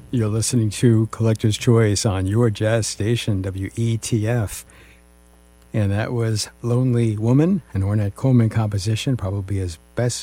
You're listening to Collector's Choice on your jazz station, WETF. And that was Lonely Woman, an Ornette Coleman composition, probably his best